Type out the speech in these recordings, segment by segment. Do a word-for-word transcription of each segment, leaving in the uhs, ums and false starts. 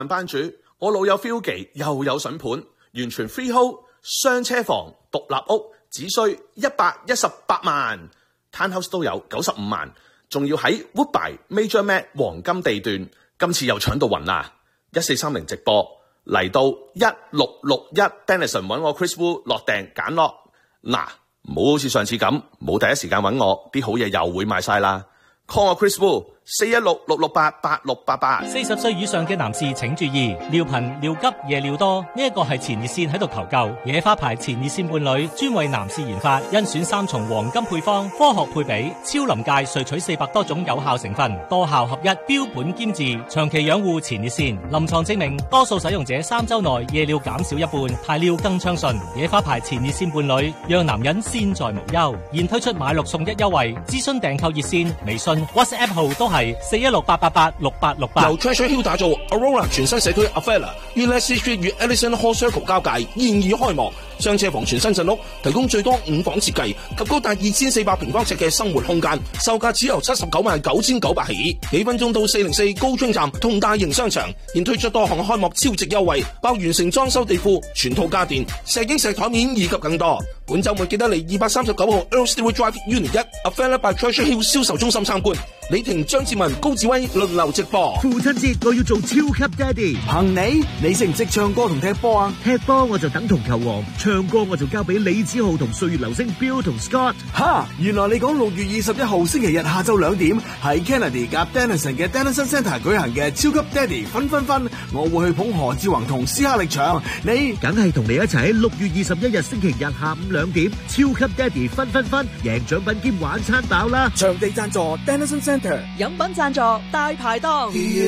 班主，我老友 Philgy 又有筍盤，完全 freehold 雙車房獨立屋，只需一百一十八萬 ，townhouse 都有九十五萬，仲要喺 Woodbine Major Mac 黃金地段，今次又搶到暈啦！一四三零直播嚟到一六六一 Denison 揾我 Chris Wu 落訂揀落，嗱，唔好好似上次咁，冇第一時間揾我，啲好嘢又會賣晒啦。call 我 Chris Wu 四一六六六八八六八八。 四十歲以上嘅男士請注意，尿頻、尿急、夜尿多，呢一個係前列腺喺度求救。野花牌前列腺伴侶專為男士研發，甄選三重黃金配方，科學配比，超臨界萃取四百多種有效成分，多效合一，標本兼治，長期養護前列腺。臨床證明，多數使用者三周內夜尿減少一半，排尿更暢順。野花牌前列腺伴侶讓男人先在無憂。現推出買六送一優惠，諮詢訂購熱線、微信、WhatsApp 號都係四一六八八八六八六八。 由 Treasure Hill 打造 Aurora 全新社區 Avella 於 Leslie Street 與 Ellison Hall Circle 交界，現已開幕。雙車房全新陣屋，提供最多五房設計及高達二千四百平方尺嘅生活空間，售價只由七十九萬九千九百起。幾分鐘到四零四高春站同大型商場，現推出多項開幕超值優惠，包完成裝修地庫、全套家電、石英石台面以及更多。本週末記得嚟二百三十九號 Earl Stewart Drive Unit 一 Avella by Treasure Hill 銷售中心參觀。李婷、張志文、高志威輪流直播。 父親節我要做超級爹哋。憑你，你識唔識唱歌同踢波啊？踢波我就等同球王，唱歌我就交俾李子浩同歲月流星 Bill 同 Scott。 哈，原來你講六月二十一號星期日下晝兩點喺 Kennedy 夾 Denison 嘅 Denison Centre 舉行嘅超級爹哋分分分，我會去捧何志宏同施克力場，你梗係同你一齊喺六月二十一日星期日下午兩點超級爹哋分分分，贏獎品兼晚餐飽啦！ 場地贊助 Denison Centre。 飲品贊助大排檔。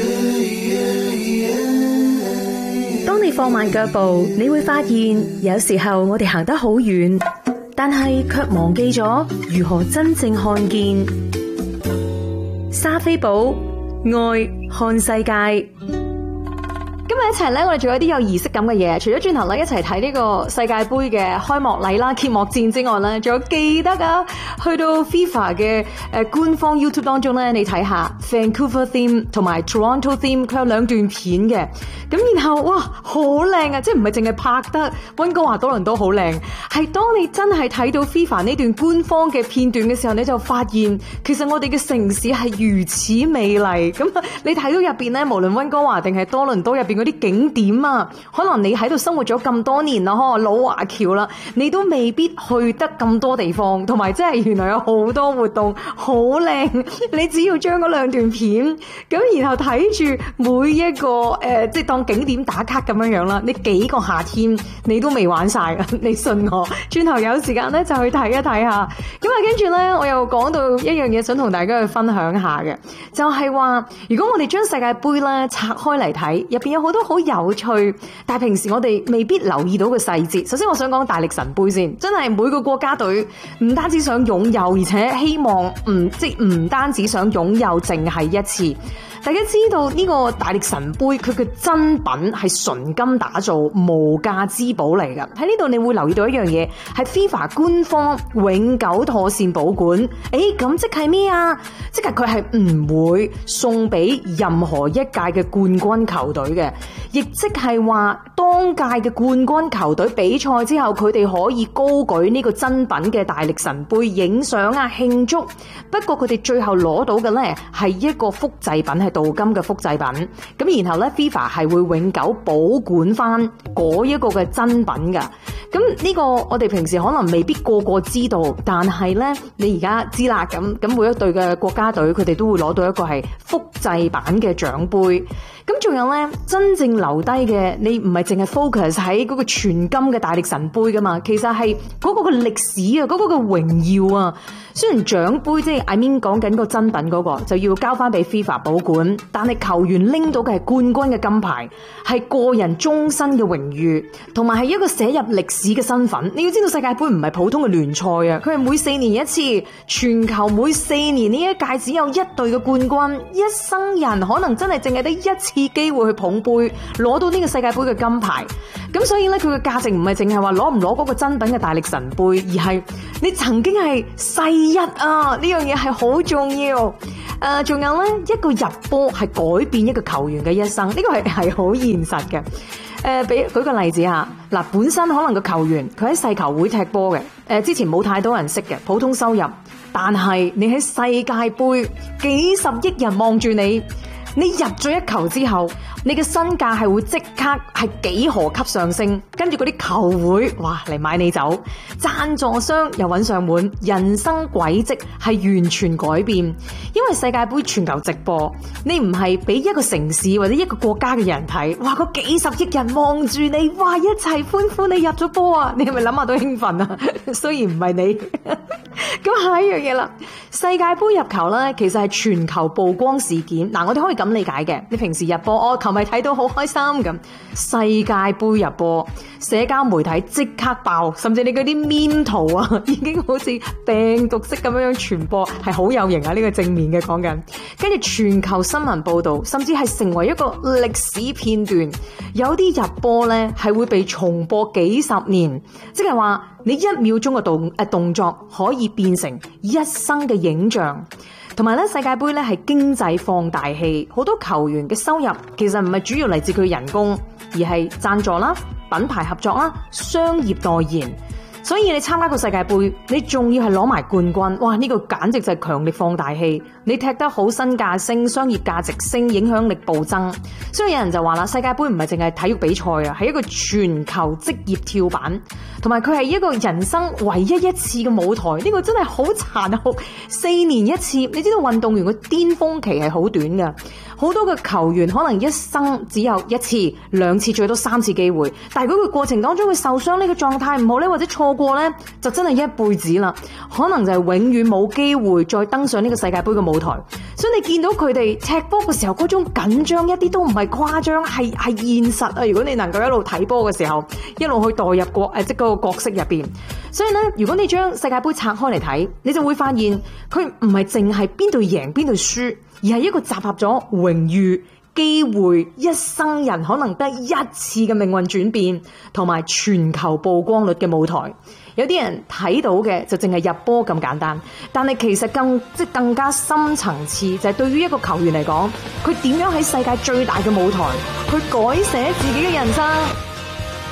當你放慢腳步，你會發現有時候我哋行得好遠，但係卻忘記咗如何真正看見。莎菲寶愛看世界。今日一齊咧，我哋做一啲有儀式感嘅嘢。除咗轉頭咧一齊睇呢個世界盃嘅開幕禮啦、揭幕戰之外咧，仲有記得啊，去到 FIFA 嘅誒官方 YouTube 當中咧，你睇下 Vancouver theme 同埋 Toronto theme， 佢有兩段片嘅。咁然後哇，好靚啊！即係唔係淨係拍得溫哥華多倫多好靚，係當你真係睇到 FIFA 呢段官方嘅片段嘅時候，你就發現其實我哋嘅城市係如此美麗。咁你睇到入邊咧，無論溫哥華定係多倫多入邊嗰啲景點啊，可能你喺度生活咗咁多年啦，呵，老華僑啦，你都未必去得咁多地方，同埋真係原來有好多活動好靚。你只要將嗰兩段片咁，然後睇住每一個誒、呃，即係當景點打卡咁樣樣啦。你幾個夏天你都未玩晒噶，你信我。轉頭有時間咧就去睇一睇下。咁啊，跟住咧我又講到一樣嘢，想同大家去分享下嘅，就係、是、話如果我哋將世界盃咧拆開嚟睇，入邊有好多好有趣，但係平時我哋未必留意到嘅細節。首先我想講大力神杯先，真係每個國家隊唔單止想擁有，而且希望唔即係唔單止想擁有，淨係一次。大家知道呢個大力神杯佢嘅真品係純金打造，無價之寶嚟㗎。喺呢度你會留意到一樣嘢，係 FIFA 官方永久妥善保管。誒，咁即係咩啊？即係佢係唔會送俾任何一屆嘅冠軍球隊嘅，亦即係話當屆嘅冠軍球隊比賽之後，佢哋可以高舉呢個真品嘅大力神杯影相啊慶祝。不過佢哋最後攞到嘅呢係一個複製品，係鍍金嘅複製品。咁然後呢 FIFA 係會永久保管翻嗰一個嘅真品㗎。咁呢個我哋平時可能未必個個知道，但係呢你而家知啦。咁咁每一隊嘅國家隊佢哋都會攞到一個係複製版嘅獎杯。咁仲有呢，真正留低嘅你唔係淨係 focus 喺嗰個全金嘅大力神杯噶嘛，其實係嗰個嘅歷史啊，嗰個嘅榮耀啊。雖然獎杯即係 I mean 講緊個真品嗰個就要交翻俾 FIFA 保管，但係球員拎到嘅係冠軍嘅金牌，係個人終身嘅榮譽，同埋係一個寫入歷史嘅身份。你要知道世界盃唔係普通嘅聯賽啊，佢係每四年一次，全球每四年呢一屆只有一隊嘅冠軍，一生人可能真係淨係得一次機會去捧杯，攞到呢個世界盃嘅金牌。咁所以咧，佢嘅價值唔係淨係話攞唔攞嗰個真品嘅大力神杯，而係你曾經係世一啊！呢樣嘢係好重要。誒、 誒，仲有咧一個入波係改變一個球員嘅一生，呢個係係好現實嘅。誒，俾舉個例子啊，嗱，本身可能個球員佢喺細球會踢波嘅，誒，之前冇太多人識嘅，普通收入，但係你喺世界盃幾十億人望住你，你入咗一球之後，你嘅身價係會即刻係幾何級上升，跟住嗰啲球會哇嚟買你走，贊助商又揾上門，人生軌跡係完全改變。因為世界盃全球直播，你唔係俾一個城市或者一個國家嘅人睇，哇，嗰幾十億人望住你，哇，一齊歡呼你入咗波啊！你係咪諗下都興奮啊？雖然唔係你。咁下一樣嘢啦，世界盃入球咧，其實係全球曝光事件。嗱，我哋可以咁理解嘅，你平時入波，我球迷睇到好開心咁。世界盃入波，社交媒體即刻爆，甚至你嗰啲 meme 圖啊，已經好似病毒式咁樣樣傳播，係好有型啊！呢個正面嘅講緊，跟住全球新聞報道，甚至係成為一個歷史片段。有啲入波咧係會被重播幾十年，即係話你一秒鐘嘅動誒動作可以變成一生嘅影像。同埋咧，世界盃咧係經濟放大器，好多球員嘅收入其實唔係主要嚟自佢人工，而係贊助啦、品牌合作啦、商業代言。所以你參加個世界盃，你仲要係攞埋冠軍，哇！呢個簡直就係強力放大器。你踢得好，身價升，商業價值升，影響力暴增。所以有人就話啦，世界盃唔係淨係體育比賽啊，係一個全球職業跳板，同埋佢係一個人生唯一一次嘅舞台。呢個真係好殘酷，四年一次。你知道運動員嘅巔峰期係好短㗎，好多嘅球員可能一生只有一次、兩次，最多三次機會。但係如果佢過程當中佢受傷，呢個狀態唔好咧，或者錯過咧，就真係一輩子啦，可能就係永遠冇機會再登上呢個世界盃嘅舞台。所以你見到佢哋踢波嘅時候嗰種緊張，一啲都唔係誇張，係係現實啊！如果你能夠一路睇波嘅時候，一路去代入國誒即嗰個角色入邊，所以咧，如果你將世界盃拆開嚟睇，你就會發現佢唔係淨係邊隊贏邊隊輸，而係一個集合咗榮譽、機會、一生人可能得一次嘅命運轉變，同埋全球曝光率嘅舞台。有啲人睇到嘅就淨係入波咁簡單，但係其實更即更加深層次，就係對於一個球員嚟講，佢點樣喺世界最大嘅舞台，去改寫自己嘅人生。